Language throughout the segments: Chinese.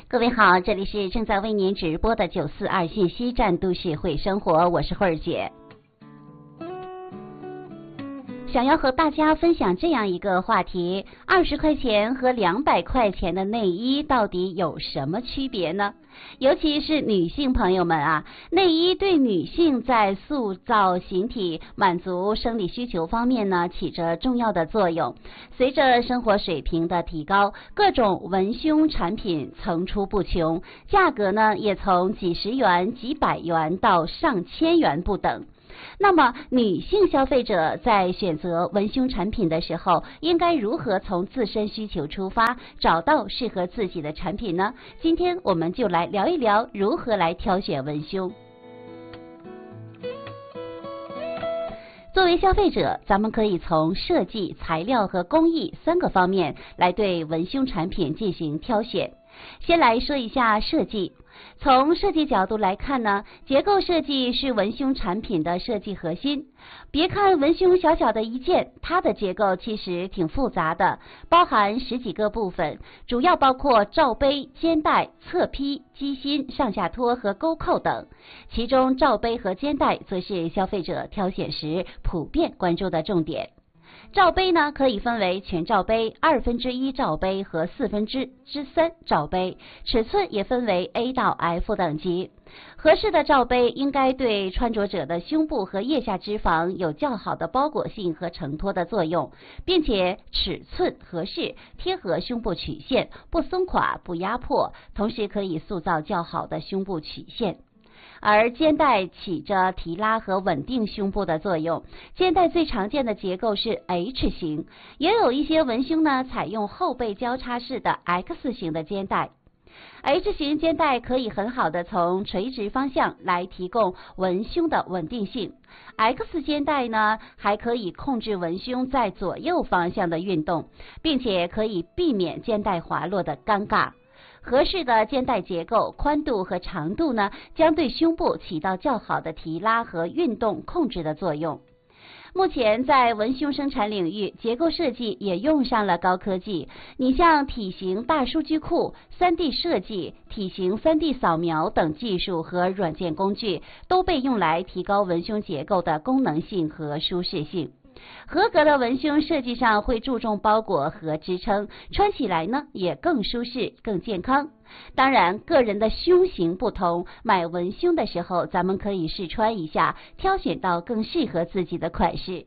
各位好，这里是正在为您直播的942信息站都市会生活，我是慧儿姐。想要和大家分享这样一个话题，20块钱和200块钱的内衣到底有什么区别呢？尤其是女性朋友们啊，内衣对女性在塑造形体、满足生理需求方面呢，起着重要的作用。随着生活水平的提高，各种文胸产品层出不穷，价格呢也从几十元、几百元到上千元不等。那么女性消费者在选择文胸产品的时候，应该如何从自身需求出发，找到适合自己的产品呢？今天我们就来聊一聊如何来挑选文胸。作为消费者，咱们可以从设计、材料和工艺3个方面来对文胸产品进行挑选。先来说一下设计。从设计角度来看呢，结构设计是文胸产品的设计核心。别看文胸小小的一件，它的结构其实挺复杂的，包含10几个部分，主要包括罩杯、肩带、侧披、机芯、上下托和钩扣等。其中罩杯和肩带则是消费者挑选时普遍关注的重点。罩杯呢，可以分为全罩杯、1/2罩杯和3/4罩杯，尺寸也分为 A 到 F 等级。合适的罩杯应该对穿着者的胸部和腋下脂肪有较好的包裹性和承托的作用，并且尺寸合适，贴合胸部曲线，不松垮不压迫，同时可以塑造较好的胸部曲线。而肩带起着提拉和稳定胸部的作用，肩带最常见的结构是 H 型，也有一些文胸呢采用后背交叉式的 X 型的肩带。H 型肩带可以很好的从垂直方向来提供文胸的稳定性， X 肩带呢还可以控制文胸在左右方向的运动，并且可以避免肩带滑落的尴尬。合适的肩带结构、宽度和长度呢，将对胸部起到较好的提拉和运动控制的作用。目前在文胸生产领域，结构设计也用上了高科技。你像体型大数据库、3D 设计、体型3D 扫描等技术和软件工具，都被用来提高文胸结构的功能性和舒适性。合格的文胸设计上会注重包裹和支撑，穿起来呢也更舒适、更健康。当然，个人的胸型不同，买文胸的时候咱们可以试穿一下，挑选到更适合自己的款式。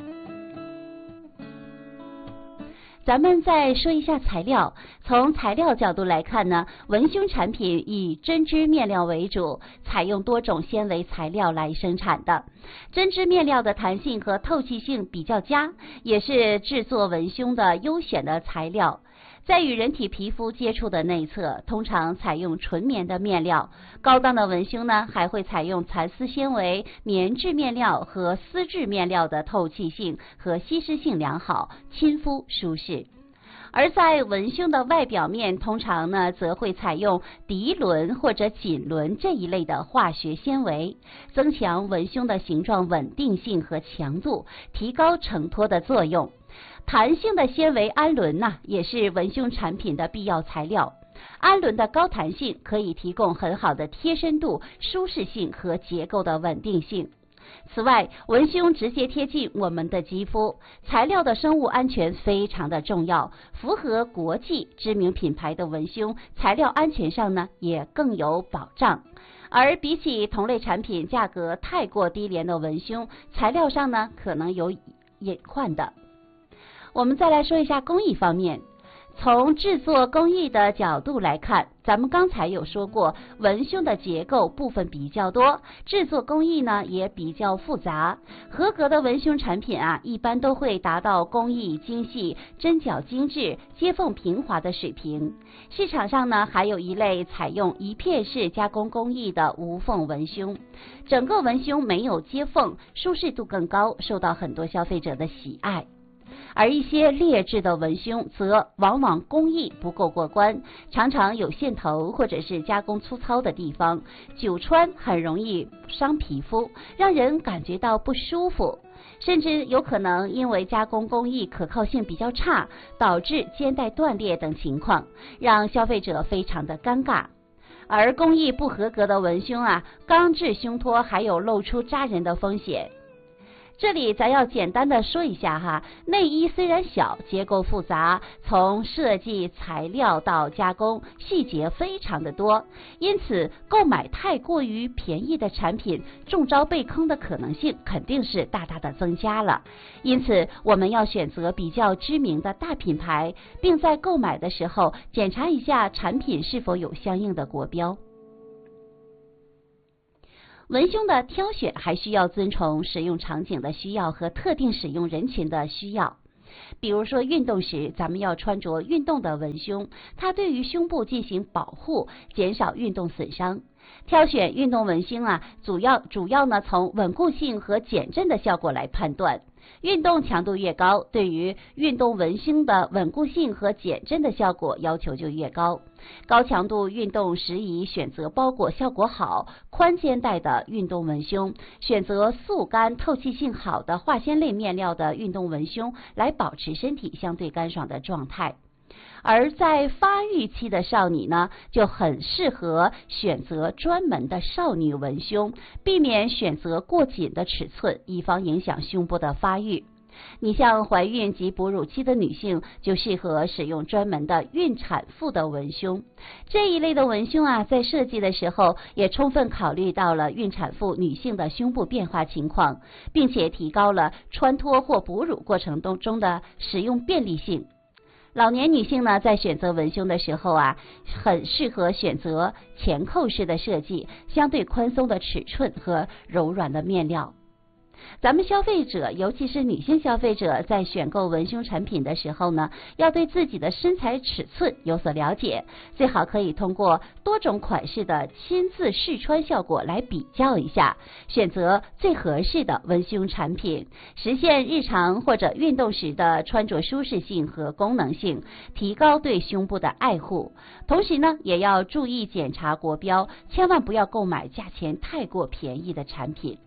咱们再说一下材料。从材料角度来看呢，文胸产品以针织面料为主，采用多种纤维材料来生产的。针织面料的弹性和透气性比较佳，也是制作文胸的优选的材料。在与人体皮肤接触的内侧，通常采用纯棉的面料。高档的文胸呢，还会采用蚕丝纤维、棉质面料和丝质面料的透气性和吸湿性良好，亲肤舒适。而在文胸的外表面，通常呢则会采用涤纶或者锦纶这一类的化学纤维，增强文胸的形状稳定性和强度，提高承托的作用。弹性的纤维氨纶呢，也是文胸产品的必要材料。氨纶的高弹性可以提供很好的贴身度、舒适性和结构的稳定性。此外，文胸直接贴近我们的肌肤，材料的生物安全非常的重要。符合国际知名品牌的文胸，材料安全上呢也更有保障。而比起同类产品价格太过低廉的文胸，材料上呢可能有隐患的。我们再来说一下工艺方面。从制作工艺的角度来看，咱们刚才有说过，文胸的结构部分比较多，制作工艺呢也比较复杂。合格的文胸产品啊，一般都会达到工艺精细、针脚精致、接缝平滑的水平。市场上呢，还有一类采用一片式加工工艺的无缝文胸，整个文胸没有接缝，舒适度更高，受到很多消费者的喜爱。而一些劣质的文胸则往往工艺不够过关，常常有线头或者是加工粗糙的地方，久穿很容易伤皮肤，让人感觉到不舒服。 甚至有可能因为加工工艺可靠性比较差，导致肩带断裂等情况，让消费者非常的尴尬。而工艺不合格的文胸钢制胸托还有露出扎人的风险。这里咱要简单的说一下内衣虽然小，结构复杂，从设计、材料到加工，细节非常的多，因此购买太过于便宜的产品，中招被坑的可能性肯定是大大的增加了。因此我们要选择比较知名的大品牌，并在购买的时候检查一下产品是否有相应的国标。文胸的挑选还需要遵从使用场景的需要和特定使用人群的需要。比如说运动时，咱们要穿着运动的文胸，它对于胸部进行保护，减少运动损伤。挑选运动文胸主要呢从稳固性和减震的效果来判断。运动强度越高，对于运动文胸的稳固性和减震的效果要求就越高。高强度运动时宜选择包裹效果好、宽肩带的运动文胸，选择速干、透气性好的化纤类面料的运动文胸，来保持身体相对干爽的状态。而在发育期的少女呢，就很适合选择专门的少女文胸，避免选择过紧的尺寸，以防影响胸部的发育。你像怀孕及哺乳期的女性，就适合使用专门的孕产妇的文胸。这一类的文胸在设计的时候也充分考虑到了孕产妇女性的胸部变化情况，并且提高了穿脱或哺乳过程中的使用便利性。老年女性呢，在选择文胸的时候很适合选择前扣式的设计，相对宽松的尺寸和柔软的面料。咱们消费者，尤其是女性消费者，在选购文胸产品的时候呢，要对自己的身材尺寸有所了解，最好可以通过多种款式的亲自试穿效果来比较一下，选择最合适的文胸产品，实现日常或者运动时的穿着舒适性和功能性，提高对胸部的爱护。同时呢，也要注意检查国标，千万不要购买价钱太过便宜的产品。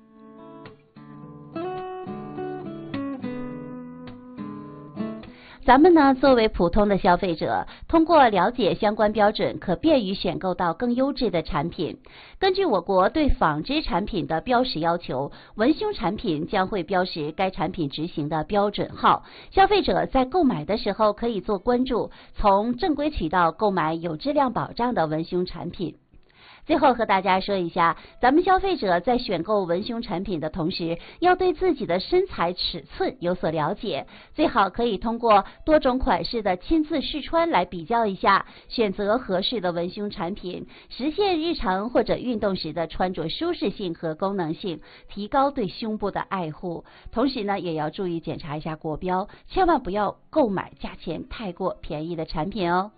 咱们呢，作为普通的消费者，通过了解相关标准，可便于选购到更优质的产品。根据我国对纺织产品的标识要求，文胸产品将会标识该产品执行的标准号。消费者在购买的时候可以做关注，从正规渠道购买有质量保障的文胸产品。最后和大家说一下，咱们消费者在选购文胸产品的同时，要对自己的身材尺寸有所了解，最好可以通过多种款式的亲自试穿来比较一下，选择合适的文胸产品，实现日常或者运动时的穿着舒适性和功能性，提高对胸部的爱护。同时呢，也要注意检查一下国标，千万不要购买价钱太过便宜的产品哦。